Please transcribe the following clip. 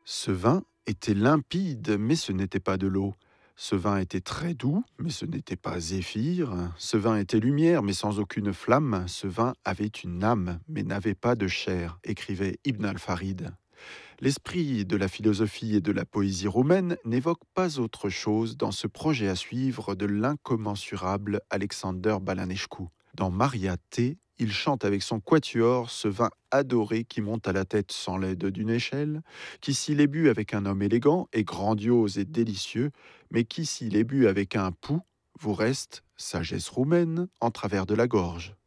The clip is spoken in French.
Ce vin était limpide, mais ce n'était pas de l'eau. Ce vin était très doux, mais ce n'était pas zéphyr. Ce vin était lumière, mais sans aucune flamme. Ce vin avait une âme, mais n'avait pas de chair, écrivait Ibn al-Farid. L'esprit de la philosophie et de la poésie romaine n'évoque pas autre chose dans ce projet à suivre de l'incommensurable Alexander Balanescu. Dans Maria T, il chante avec son quatuor ce vin adoré qui monte à la tête sans l'aide d'une échelle, qui s'il est bu avec un homme élégant est grandiose et délicieux, mais qui s'il est bu avec un pou vous reste, sagesse roumaine, en travers de la gorge.